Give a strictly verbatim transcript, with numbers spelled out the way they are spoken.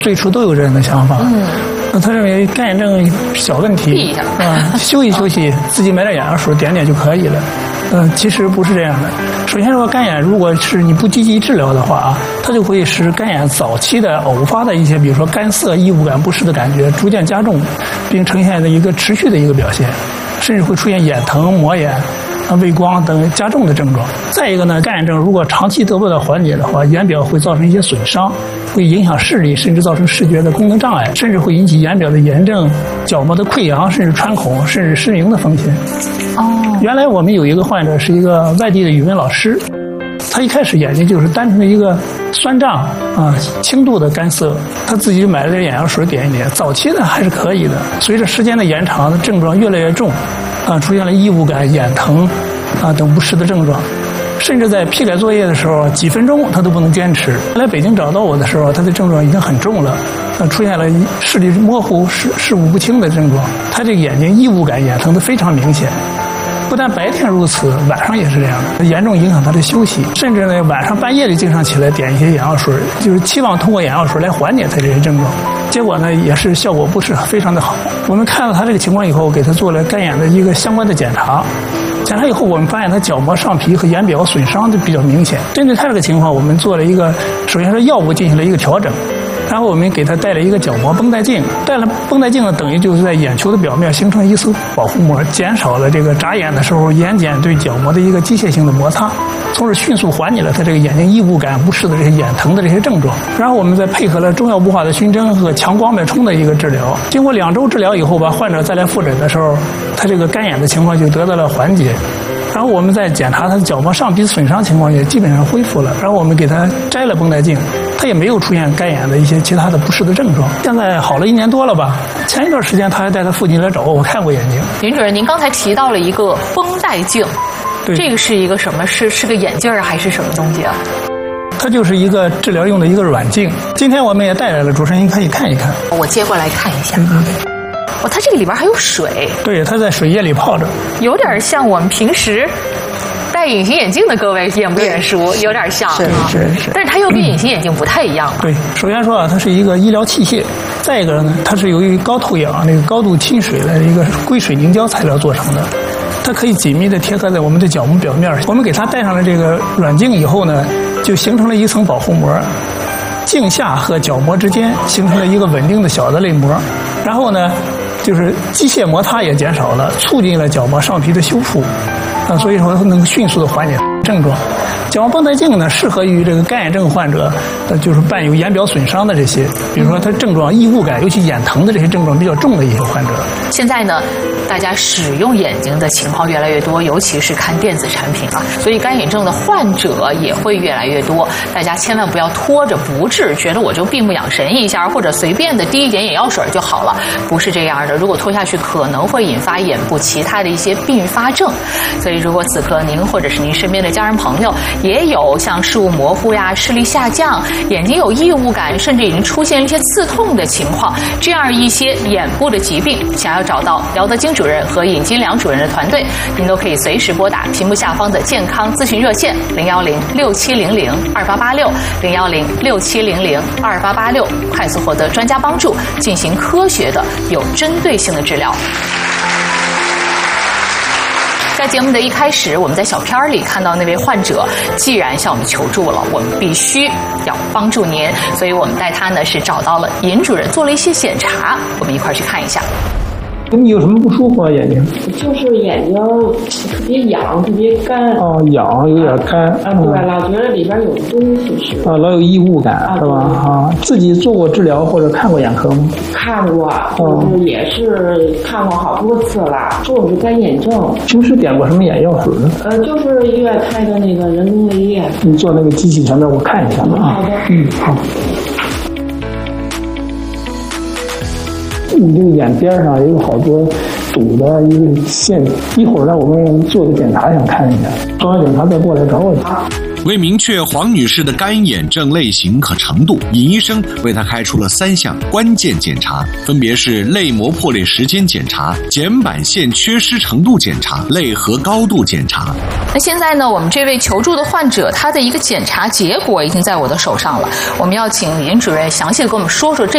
最初都有这样的想法。嗯，那他认为干眼症小问题， 避一下啊，休息休息，自己买点眼药水点点就可以了。嗯，其实不是这样的。首先说，干眼如果是你不积极治疗的话啊，它就会使干眼早期的偶发的一些，比如说干涩、异物感、不适的感觉逐渐加重，并呈现的一个持续的一个表现，甚至会出现眼疼、膜眼、啊畏光等加重的症状。再一个呢，干眼症如果长期得不到缓解的话，眼表会造成一些损伤，会影响视力，甚至造成视觉的功能障碍，甚至会引起眼表的炎症、角膜的溃疡，甚至穿孔，甚至失明的风险。 哦， 原来我们有一个患者是一个外地的语文老师，他一开始眼睛就是单纯的一个酸胀啊，轻度的干涩，他自己就买了点眼药水点一点，早期呢还是可以的，随着时间的延长，症状越来越重，啊，出现了异物感、眼疼啊等不适的症状。甚至在批改作业的时候，几分钟他都不能坚持。来北京找到我的时候，他的症状已经很重了，呃，出现了视力模糊、视视物不清的症状。他这个眼睛异物感、眼疼的非常明显。不但白天如此，晚上也是这样的，严重影响他的休息。甚至呢，晚上半夜里经常起来点一些眼药水，就是期望通过眼药水来缓解他这些症状。结果呢，也是效果不是非常的好。我们看到他这个情况以后，给他做了干眼的一个相关的检查。检查以后，我们发现他角膜上皮和眼表损伤就比较明显。针对他这个情况，我们做了一个，首先是药物进行了一个调整，然后我们给他戴了一个角膜绷带镜。戴了绷带镜呢，等于就是在眼球的表面形成一层保护膜，减少了这个眨眼的时候眼睑对角膜的一个机械性的摩擦，从而迅速缓解了他这个眼睛异物感、不适的这些眼疼的这些症状。然后我们再配合了中药雾化的熏蒸和强光脉冲的一个治疗。经过两周治疗以后吧，患者再来复诊的时候，他这个干眼的情况就得到了缓解。然后我们再检查他的角膜上皮损伤情况也基本上恢复了，然后我们给他摘了绷带镜，他也没有出现干眼的一些其他的不适的症状。现在好了一年多了吧，前一段时间他还带他父亲来找我，我看过眼睛。 林主任，您刚才提到了一个绷带镜， 对， 这个是一个什么？是是个眼镜还是什么东西啊？ 它就是一个治疗用的一个软镜。今天我们也带来了，主持人您可以看一看。 我接过来看一下。 嗯嗯哦，它这个里边还有水。 对，它在水液里泡着， 有点像我们平时戴隐形眼镜的各位眼不眼熟，有点像。 是是是。 但是它又跟隐形眼镜不太一样。 对，首先说啊，它是一个医疗器械。再一个呢，它是由于高透氧、那个高度亲水的一个硅水凝胶材料做成的。它可以紧密地贴合在我们的角膜表面。我们给它戴上了这个软镜以后呢，就形成了一层保护膜，镜下和角膜之间形成了一个稳定的小的泪膜。然后呢，就是机械摩擦也减少了，促进了角膜上皮的修复，啊，所以说它能迅速的缓解症状。角膜绷带镜呢，适合于这个干眼症患者，呃，就是伴有眼表损伤的这些，比如说他症状异物感，尤其眼疼的这些症状比较重的一些患者。 现在呢，大家使用眼睛的情况越来越多，尤其是看电子产品啊，所以干眼症的患者也会越来越多。大家千万不要拖着不治，觉得我就闭目养神一下，或者随便的滴一点眼药水就好了，不是这样的。如果拖下去，可能会引发眼部其他的一些并发症。所以，如果此刻您或者是您身边的家人朋友也有像视物模糊呀、视力下降、眼睛有异物感，甚至已经出现了一些刺痛的情况，这样一些眼部的疾病，想要找到姚德金主任和尹金良主任的团队，您都可以随时拨打屏幕下方的健康咨询热线零幺零六七零零二八八六零幺零六七零零二八八六，快速获得专家帮助，进行科学的、有针对性的治疗。在节目的一开始，我们在小片里看到那位患者既然向我们求助了，我们必须要帮助您，所以我们带他呢是找到了尹主任，做了一些检查，我们一块儿去看一下。 你有什么不舒服啊？眼睛？ 就是眼睛特别痒，特别干。 哦，痒，有点干。 啊，对，老觉得里边有东西是。啊， 老有异物感，啊、是吧？啊，自己做过治疗或者看过眼科吗？ 看过，就是也是看过好多次了。说我是干眼症。 平时点过什么眼药水呢？ 呃，就是医院开的那个人工泪液。 你做那个机器前面，我看一下吧。 好的。 嗯，好。你这个眼边上有好多堵的一个线，一会儿让我们做个检查，想看一下，做完检查再过来找我去。 为明确黄女士的干眼症类型和程度，尹医生为她开出了三项关键检查，分别是泪膜破裂时间检查、睑板腺缺失程度检查、泪核高度检查。 那现在呢，我们这位求助的患者，他的一个检查结果已经在我的手上了，我们要请尹主任详细的跟我们说说这